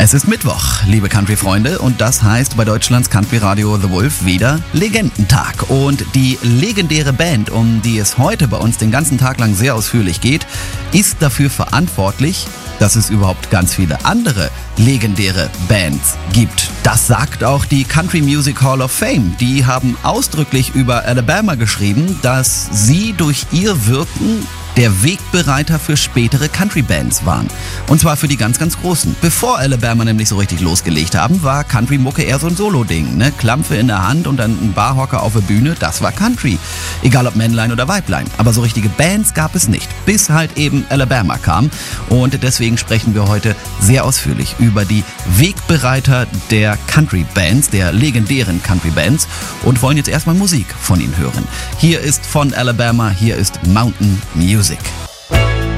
Es ist Mittwoch, liebe Country-Freunde, und das heißt bei Deutschlands Country-Radio The Wolf wieder Legendentag. Und die legendäre Band, um die es heute bei uns den ganzen Tag lang sehr ausführlich geht, ist dafür verantwortlich, dass es überhaupt ganz viele andere legendäre Bands gibt. Das sagt auch die Country Music Hall of Fame. Die haben ausdrücklich über Alabama geschrieben, dass sie durch ihr Wirken der Wegbereiter für spätere Country-Bands waren. Und zwar für die ganz, ganz Großen. Bevor Alabama nämlich so richtig losgelegt haben, war Country-Mucke eher so ein Solo-Ding. Ne? Klampfe in der Hand und dann ein Barhocker auf der Bühne, das war Country. Egal ob Männlein oder Weiblein. Aber so richtige Bands gab es nicht, bis halt eben Alabama kam. Und deswegen sprechen wir heute sehr ausführlich über die Wegbereiter der Country-Bands, der legendären Country-Bands, und wollen jetzt erstmal Musik von ihnen hören. Hier ist von Alabama, hier ist Mountain Music.